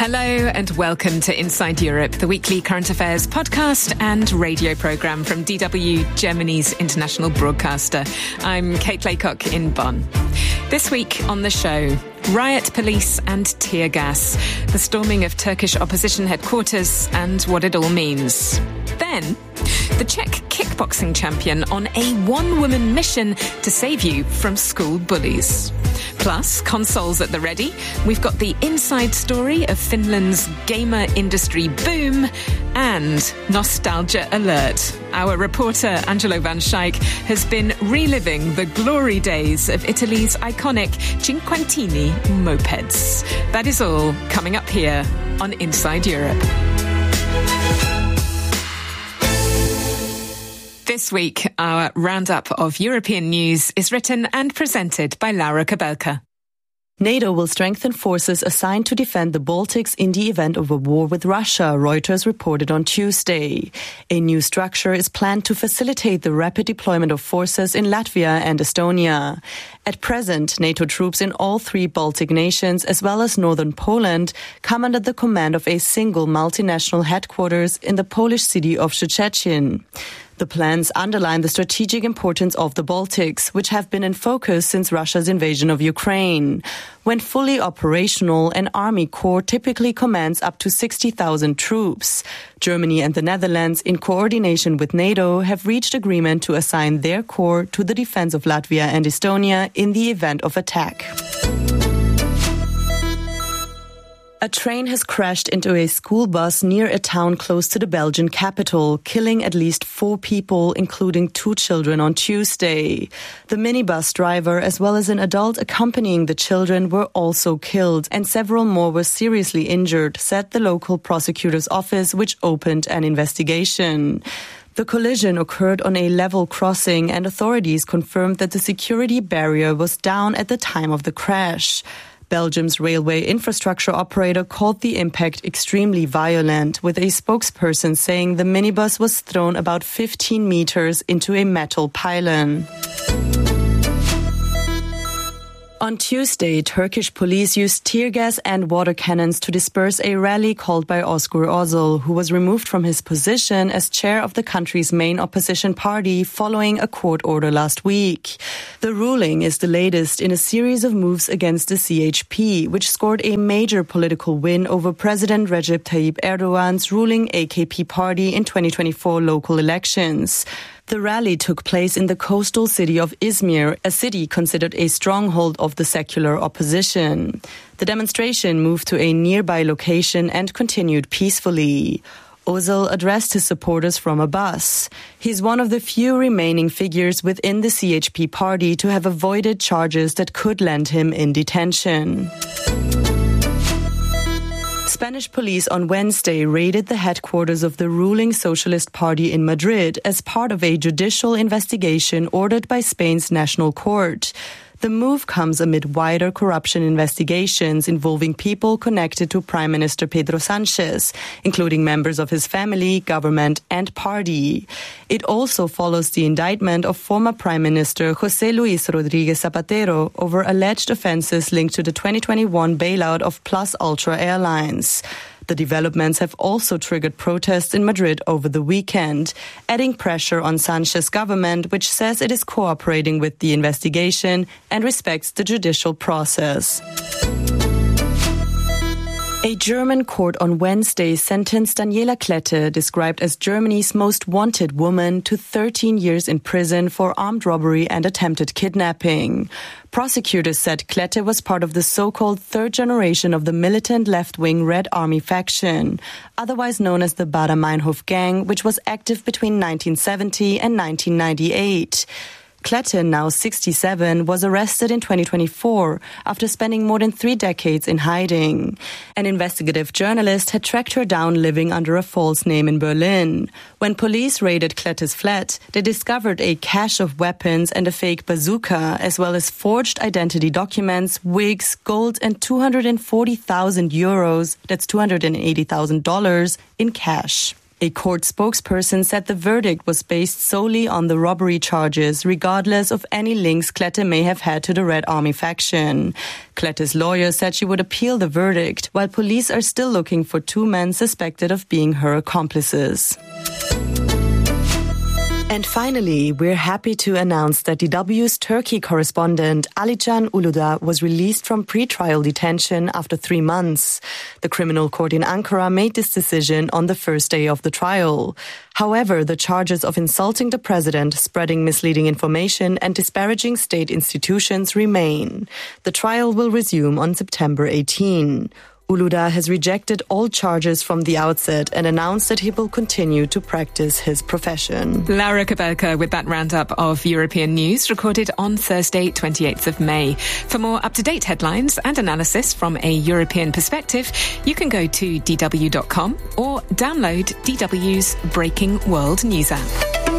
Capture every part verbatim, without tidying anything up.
Hello and welcome to Inside Europe, the weekly current affairs podcast and radio programme from D W, Germany's international broadcaster. I'm Kate Laycock in Bonn. This week on the show, riot police and tear gas, the storming of Turkish opposition headquarters and what it all means. Then, the Czech kickboxing champion on a one-woman mission to save you from school bullies. Plus, consoles at the ready. We've got the inside story of Finland's gamer industry boom and nostalgia alert. Our reporter, Angelo Van Schaik, has been reliving the glory days of Italy's iconic Cinquantini mopeds. That is all coming up here on Inside Europe. This week, our roundup of European news is written and presented by Laura Kabelka. NATO will strengthen forces assigned to defend the Baltics in the event of a war with Russia, Reuters reported on Tuesday. A new structure is planned to facilitate the rapid deployment of forces in Latvia and Estonia. At present, NATO troops in all three Baltic nations, as well as northern Poland, come under the command of a single multinational headquarters in the Polish city of Szczecin. The plans underline the strategic importance of the Baltics, which have been in focus since Russia's invasion of Ukraine. When fully operational, an army corps typically commands up to sixty thousand troops. Germany and the Netherlands, in coordination with NATO, have reached agreement to assign their corps to the defense of Latvia and Estonia in the event of attack. A train has crashed into a school bus near a town close to the Belgian capital, killing at least four people, including two children, on Tuesday. The minibus driver, as well as an adult accompanying the children, were also killed, and several more were seriously injured, said the local prosecutor's office, which opened an investigation. The collision occurred on a level crossing, and authorities confirmed that the security barrier was down at the time of the crash. Belgium's railway infrastructure operator called the impact extremely violent, with a spokesperson saying the minibus was thrown about fifteen meters into a metal pylon. On Tuesday, Turkish police used tear gas and water cannons to disperse a rally called by Özgür Özel, who was removed from his position as chair of the country's main opposition party following a court order last week. The ruling is the latest in a series of moves against the C H P, which scored a major political win over President Recep Tayyip Erdogan's ruling A K P party in twenty twenty-four local elections. The rally took place in the coastal city of Izmir, a city considered a stronghold of the secular opposition. The demonstration moved to a nearby location and continued peacefully. Özel addressed his supporters from a bus. He's one of the few remaining figures within the C H P party to have avoided charges that could land him in detention. Spanish police on Wednesday raided the headquarters of the ruling Socialist Party in Madrid as part of a judicial investigation ordered by Spain's National Court. The move comes amid wider corruption investigations involving people connected to Prime Minister Pedro Sánchez, including members of his family, government, and party. It also follows the indictment of former Prime Minister José Luis Rodríguez Zapatero over alleged offences linked to the twenty twenty-one bailout of Plus Ultra Airlines. The developments have also triggered protests in Madrid over the weekend, adding pressure on Sanchez's government, which says it is cooperating with the investigation and respects the judicial process. A German court on Wednesday sentenced Daniela Klette, described as Germany's most wanted woman, to thirteen years in prison for armed robbery and attempted kidnapping. Prosecutors said Klette was part of the so-called third generation of the militant left-wing Red Army faction, otherwise known as the Baader-Meinhof Gang, which was active between nineteen seventy and nineteen ninety-eight. Klette, now sixty-seven, was arrested in twenty twenty-four after spending more than three decades in hiding. An investigative journalist had tracked her down living under a false name in Berlin. When police raided Klette's flat, they discovered a cache of weapons and a fake bazooka, as well as forged identity documents, wigs, gold, and two hundred forty thousand euros, that's two hundred eighty thousand dollars, in cash. A court spokesperson said the verdict was based solely on the robbery charges, regardless of any links Klette may have had to the Red Army faction. Klette's lawyer said she would appeal the verdict, while police are still looking for two men suspected of being her accomplices. And finally, we're happy to announce that D W's Turkey correspondent Alican Uludağ was released from pre-trial detention after three months. The criminal court in Ankara made this decision on the first day of the trial. However, the charges of insulting the president, spreading misleading information, and disparaging state institutions remain. The trial will resume on September eighteenth. Uludağ has rejected all charges from the outset and announced that he will continue to practice his profession. Laura Kabelka with that roundup of European news recorded on Thursday, twenty-eighth of May. For more up-to-date headlines and analysis from a European perspective, you can go to d w dot com or download D W's Breaking World News app.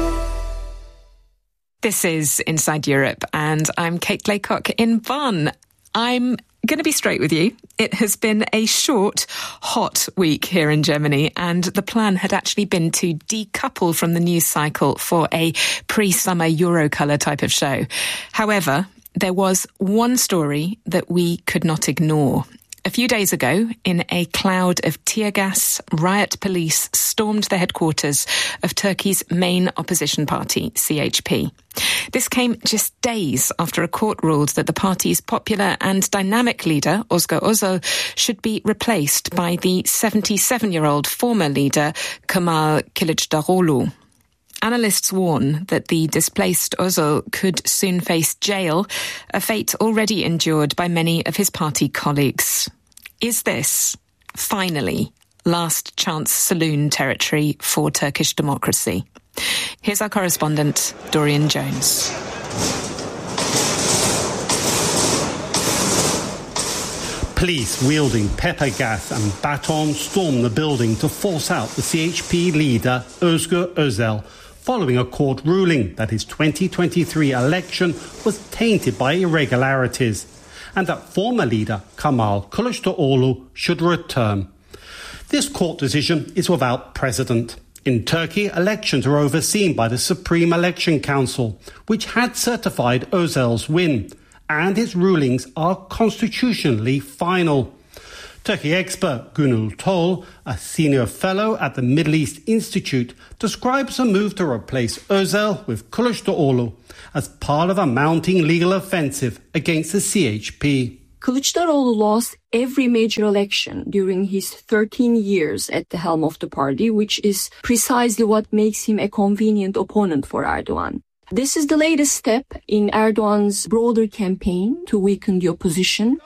This is Inside Europe, and I'm Kate Laycock in Bonn. I'm going to be straight with you. It has been a short, hot week here in Germany, and the plan had actually been to decouple from the news cycle for a pre-summer Eurocolour type of show. However, there was one story that we could not ignore. A few days ago, in a cloud of tear gas, riot police stormed the headquarters of Turkey's main opposition party, C H P. This came just days after a court ruled that the party's popular and dynamic leader, Özgür Özel, should be replaced by the seventy-seven-year-old former leader, Kemal Kılıçdaroğlu. Analysts warn that the displaced Özel could soon face jail, a fate already endured by many of his party colleagues. Is this, finally, last chance saloon territory for Turkish democracy? Here's our correspondent, Dorian Jones. Police wielding pepper gas and batons stormed the building to force out the C H P leader, Özgür Özel, following a court ruling that his twenty twenty-three election was tainted by irregularities and that former leader Kemal Kılıçdaroğlu should return. This court decision is without precedent. In Turkey, elections are overseen by the Supreme Election Council, which had certified Özel's win, and its rulings are constitutionally final. Turkey expert Gönül Tol, a senior fellow at the Middle East Institute, describes a move to replace Özel with Kılıçdaroğlu as part of a mounting legal offensive against the C H P. Kılıçdaroğlu lost every major election during his thirteen years at the helm of the party, which is precisely what makes him a convenient opponent for Erdogan. This is the latest step in Erdogan's broader campaign to weaken the opposition.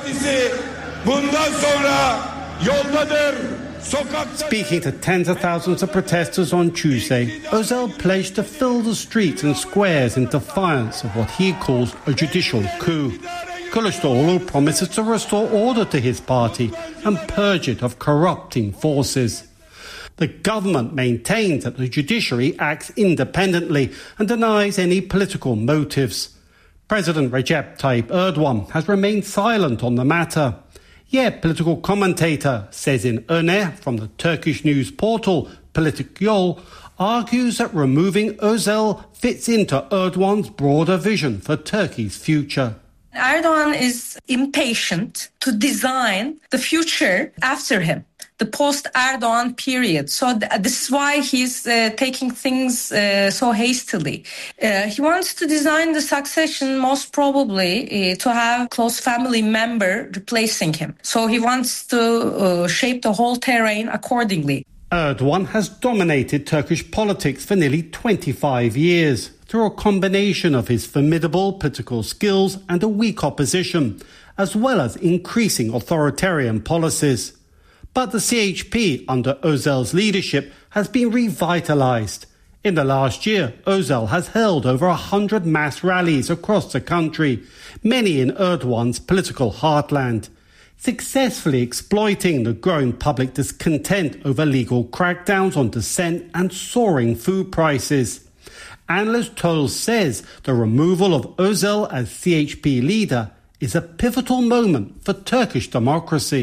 Speaking to tens of thousands of protesters on Tuesday, Özel pledged to fill the streets and squares in defiance of what he calls a judicial coup. Kılıçdaroğlu promises to restore order to his party and purge it of corrupting forces. The government maintains that the judiciary acts independently and denies any political motives. President Recep Tayyip Erdogan has remained silent on the matter. Yet, political commentator Sezin Öner from the Turkish news portal Politik Yol argues that removing Özel fits into Erdogan's broader vision for Turkey's future. Erdogan is impatient to design the future after him, the post-Erdogan period. So th- this is why he's uh, taking things uh, so hastily. Uh, he wants to design the succession most probably uh, to have a close family member replacing him. So he wants to uh, shape the whole terrain accordingly. Erdogan has dominated Turkish politics for nearly twenty-five years through a combination of his formidable political skills and a weak opposition, as well as increasing authoritarian policies. But the C H P, under Özel's leadership, has been revitalized. In the last year, Özel has held over one hundred mass rallies across the country, many in Erdogan's political heartland, successfully exploiting the growing public discontent over legal crackdowns on dissent and soaring food prices. Analyst Tol says the removal of Özel as C H P leader is a pivotal moment for Turkish democracy.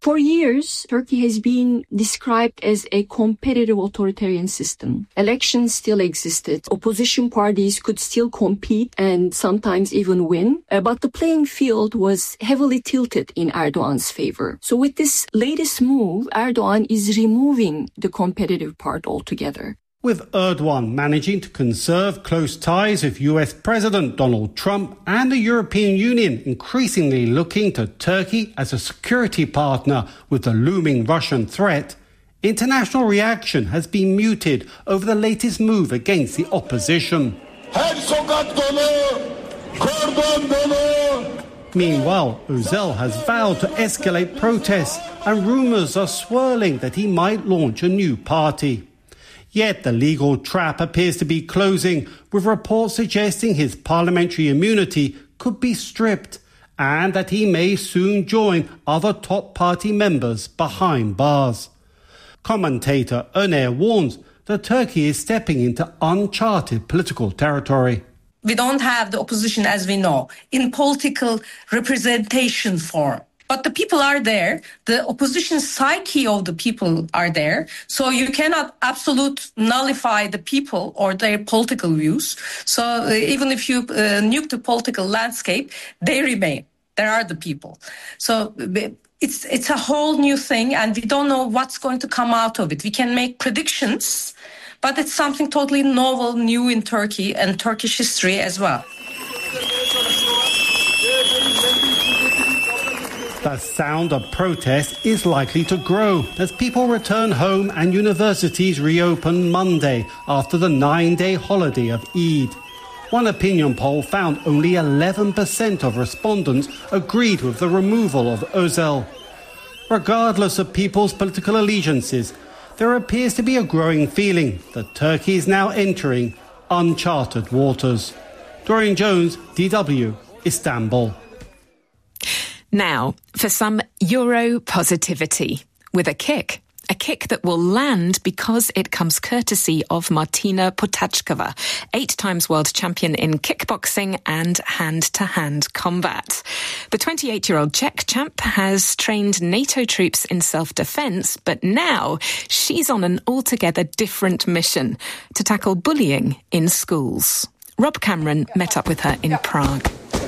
For years, Turkey has been described as a competitive authoritarian system. Elections still existed. Opposition parties could still compete and sometimes even win. Uh, but the playing field was heavily tilted in Erdogan's favor. So with this latest move, Erdogan is removing the competitive part altogether. With Erdogan managing to conserve close ties with U S President Donald Trump and the European Union increasingly looking to Turkey as a security partner with the looming Russian threat, international reaction has been muted over the latest move against the opposition. Meanwhile, Özel has vowed to escalate protests and rumours are swirling that he might launch a new party. Yet the legal trap appears to be closing, with reports suggesting his parliamentary immunity could be stripped and that he may soon join other top party members behind bars. Commentator Öner warns that Turkey is stepping into uncharted political territory. We don't have the opposition as we know in political representation form. But the people are there. The opposition psyche of the people are there. So you cannot absolute nullify the people or their political views. So uh, even if you uh, nuke the political landscape, they remain. There are the people. So it's it's a whole new thing, and we don't know what's going to come out of it. We can make predictions, but it's something totally novel, new in Turkey and Turkish history as well. The sound of protest is likely to grow as people return home and universities reopen Monday after the nine-day holiday of Eid. One opinion poll found only eleven percent of respondents agreed with the removal of Özel. Regardless of people's political allegiances, there appears to be a growing feeling that Turkey is now entering uncharted waters. Dorian Jones, D W, Istanbul. Now, for some Euro positivity, with a kick. A kick that will land because it comes courtesy of Martina Potachkova, eight times world champion in kickboxing and hand-to-hand combat. The twenty-eight-year-old Czech champ has trained NATO troops in self-defense, but now she's on an altogether different mission to tackle bullying in schools. Rob Cameron met up with her in Prague.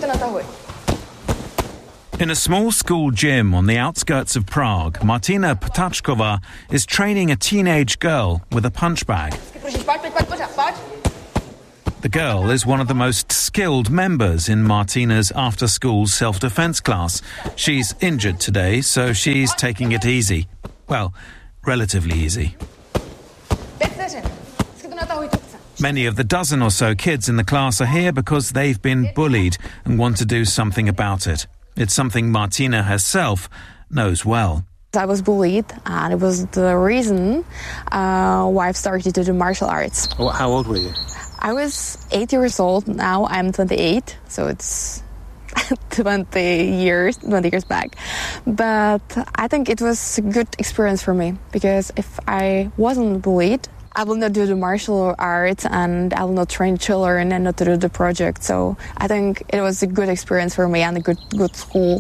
In a small school gym on the outskirts of Prague, Martina Potachkova is training a teenage girl with a punch bag. The girl is one of the most skilled members in Martina's after-school self-defense class. She's injured today, so she's taking it easy. Well, relatively easy. Many of the dozen or so kids in the class are here because they've been bullied and want to do something about it. It's something Martina herself knows well. I was bullied, and it was the reason uh, why I've started to do martial arts. How old were you? I was eight years old. Now I'm twenty-eight, so it's twenty years, twenty years back. But I think it was a good experience for me, because if I wasn't bullied, I will not do the martial arts and I will not train children and not do the project. So I think it was a good experience for me and a good good school.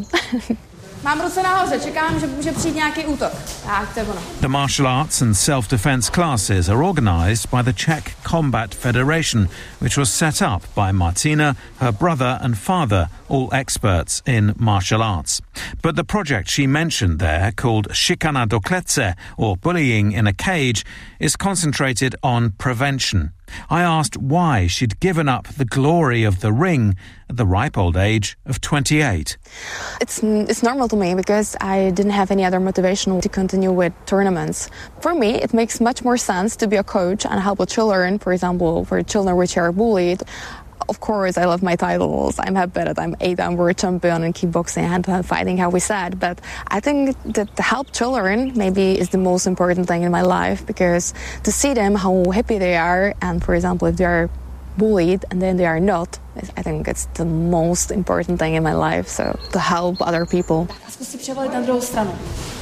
The martial arts and self-defense classes are organised by the Czech Combat Federation, which was set up by Martina, her brother and father, all experts in martial arts. But the project she mentioned there, called Šikana do klece, or bullying in a cage, is concentrated on prevention. I asked why she'd given up the glory of the ring at the ripe old age of twenty-eight. It's it's normal to me because I didn't have any other motivation to continue with tournaments. For me, it makes much more sense to be a coach and help with children, for example, for children which are bullied. Of course, I love my titles. I'm happy that I'm eight-time world champion in kickboxing and fighting, how we said. But I think that to help children maybe is the most important thing in my life, because to see them how happy they are, and for example, if they are bullied and then they are not, I think it's the most important thing in my life. So to help other people.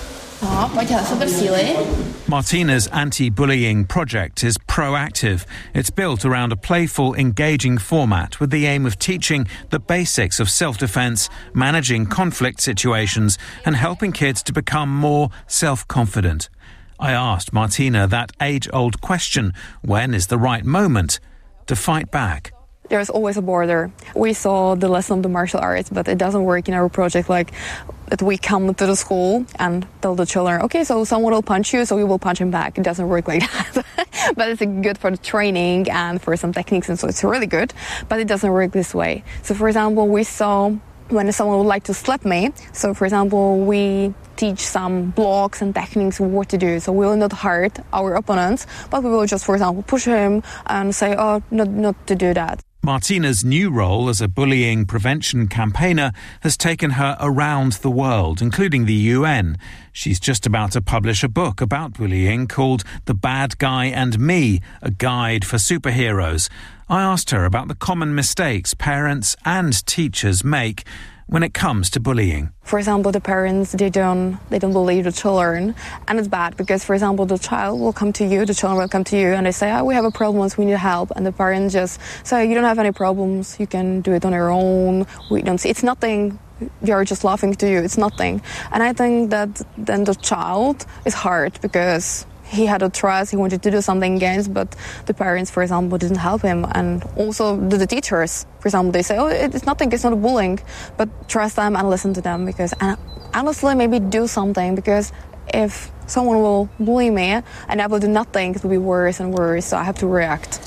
Martina's anti-bullying project is proactive. It's built around a playful, engaging format with the aim of teaching the basics of self-defense, managing conflict situations, and helping kids to become more self-confident. I asked Martina that age-old question, when is the right moment to fight back? There's always a border. We saw the lesson of the martial arts, but it doesn't work in our project like that we come to the school and tell the children, okay, so someone will punch you, so you will punch him back. It doesn't work like that. But it's good for the training and for some techniques, and so it's really good. But it doesn't work this way. So, for example, we saw when someone would like to slap me, so, for example, we teach some blocks and techniques of what to do. So we will not hurt our opponents, but we will just, for example, push him and say, oh, not, not to do that. Martina's new role as a bullying prevention campaigner has taken her around the world, including the U N. She's just about to publish a book about bullying called The Bad Guy and Me, a guide for superheroes. I asked her about the common mistakes parents and teachers make when it comes to bullying. For example, the parents, they don't they don't believe the children, and it's bad because, for example, the child will come to you, the children will come to you, and they say, oh, we have a problem, we need help, and the parents just say, you don't have any problems, you can do it on your own, we don't see, it's nothing, you're just laughing to you, it's nothing. And I think that then the child is hurt because he had a trust, he wanted to do something against, but the parents, for example, didn't help him. And also the, the teachers, for example, they say, oh, it's nothing, it's not a bullying, but trust them and listen to them, because, and honestly, maybe do something, because if someone will bully me and I will do nothing, it will be worse and worse, so I have to react.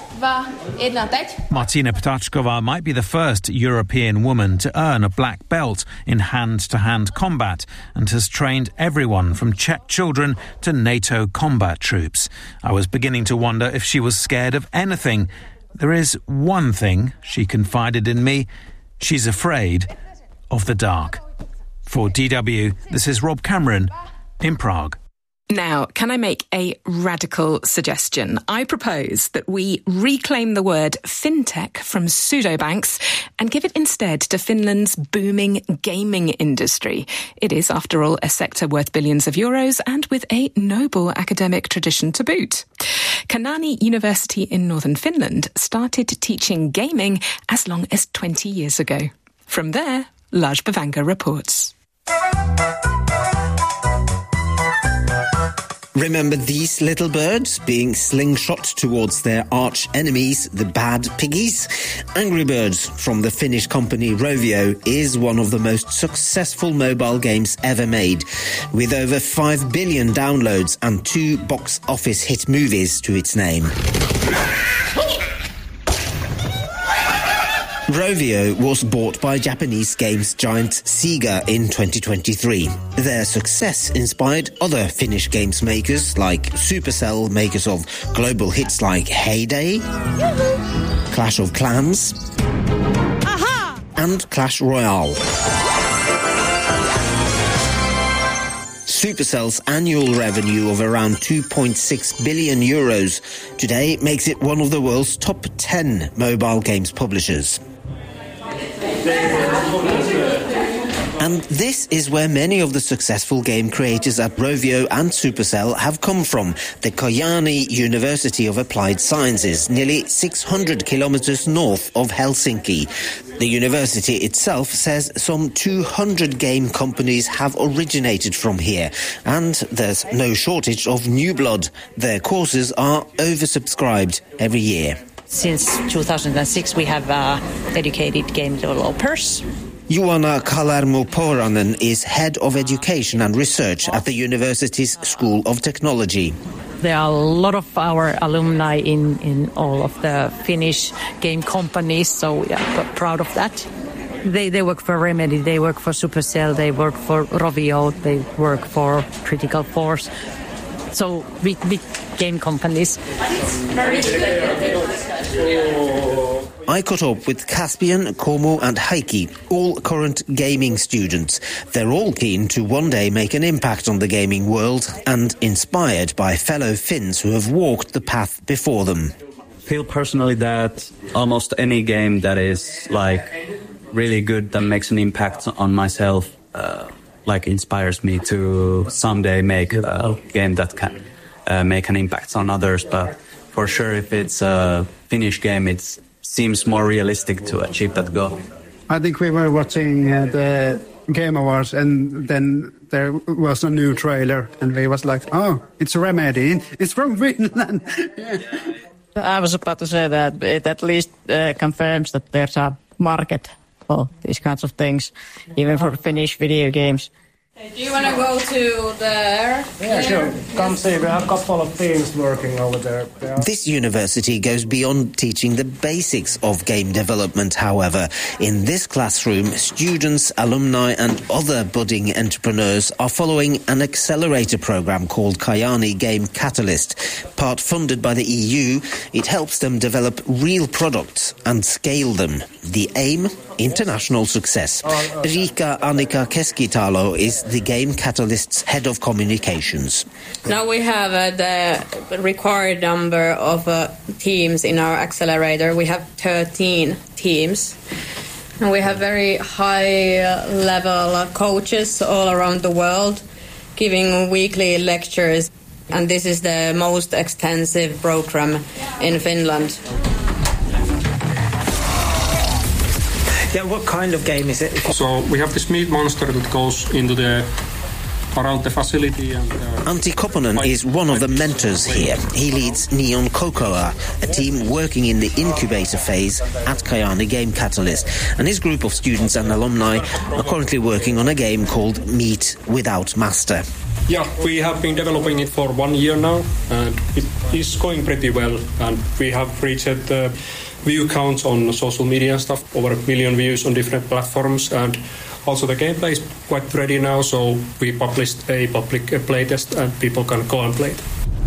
Martina Petachkova might be the first European woman to earn a black belt in hand-to-hand combat and has trained everyone from Czech children to NATO combat troops. I was beginning to wonder if she was scared of anything. There is one thing, she confided in me. She's afraid of the dark. For D W, this is Rob Cameron in Prague. Now, can I make a radical suggestion? I propose that we reclaim the word fintech from pseudobanks and give it instead to Finland's booming gaming industry. It is, after all, a sector worth billions of euros and with a noble academic tradition to boot. Kanani University in northern Finland started teaching gaming as long as twenty years ago. From there, Laj Bavanga reports. Remember these little birds being slingshot towards their arch enemies, the bad piggies? Angry Birds from the Finnish company Rovio is one of the most successful mobile games ever made, with over five billion downloads and two box office hit movies to its name. Rovio was bought by Japanese games giant Sega in twenty twenty-three. Their success inspired other Finnish games makers like Supercell, makers of global hits like Heyday, Clash of Clans, Aha! and Clash Royale. Supercell's annual revenue of around two point six billion euros today makes it one of the world's top ten mobile games publishers. And this is where many of the successful game creators at Rovio and Supercell have come from, the Kajaani University of Applied Sciences, nearly six hundred kilometers north of Helsinki. The university itself says some two hundred game companies have originated from here, and there's no shortage of new blood. Their courses are oversubscribed every year. Since two thousand six, we have uh, educated game developers. Juana Kalermo-Poranen is head of education and research at the university's School of Technology. There are a lot of our alumni in, in all of the Finnish game companies, so we are proud of that. They they work for Remedy, they work for Supercell, they work for Rovio, they work for Critical Force. So big, big game companies. I caught up with Caspian, Komo and Heikki, all current gaming students. They're all keen to one day make an impact on the gaming world and inspired by fellow Finns who have walked the path before them. I feel personally that almost any game that is like really good, that makes an impact on myself, uh, like inspires me to someday make a game that can uh, make an impact on others. But for sure, if it's a Finnish game, it seems more realistic to achieve that goal. I think we were watching uh, the Game Awards, and then there was a new trailer, and we was like, oh, it's Remedy, it's from Finland. I was about to say that it at least uh, confirms that there's a market for these kinds of things, even for Finnish video games. Hey, do you want to go to there? Yeah, sure. Come see, we have a couple of teams working over there. This university goes beyond teaching the basics of game development, however. In this classroom, students, alumni and other budding entrepreneurs are following an accelerator program called Kajaani Game Catalyst. Part funded by the E U, it helps them develop real products and scale them. The aim? International success. Riikka Annika Keskitalo is the Game Catalyst's head of communications. Now we have uh, the required number of uh, teams in our accelerator. We have thirteen teams. And we have very high-level coaches all around the world giving weekly lectures. And this is the most extensive program in Finland. Yeah, what kind of game is it? So we have this meat monster that goes into the around the facility. And, uh, Antti Koponen is one of the mentors here. He leads Neon Cocoa, a team working in the incubator phase at Kajaani Game Catalyst. And his group of students and alumni are currently working on a game called Meat Without Master. Yeah, we have been developing it for one year now, and it is going pretty well. And we have reached the view counts on social media and stuff, over a million views on different platforms, and also the gameplay is quite ready now, so we published a public playtest and people can go and play it.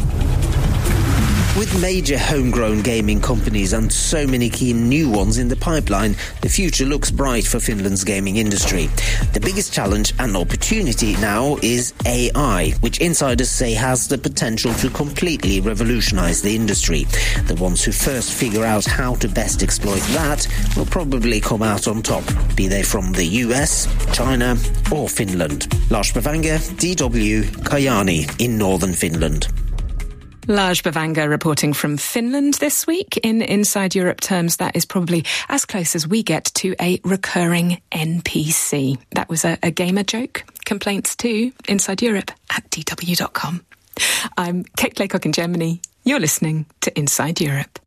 With major homegrown gaming companies and so many keen new ones in the pipeline, the future looks bright for Finland's gaming industry. The biggest challenge and opportunity now is A I, which insiders say has the potential to completely revolutionize the industry. The ones who first figure out how to best exploit that will probably come out on top, be they from the U S, China or Finland. Lars Bavanger, D W, Kajaani in northern Finland. Lars Bavanger reporting from Finland this week. In Inside Europe terms, that is probably as close as we get to a recurring N P C. That was a, a gamer joke. Complaints to Inside Europe at d w dot com. I'm Kate Laycock in Germany. You're listening to Inside Europe.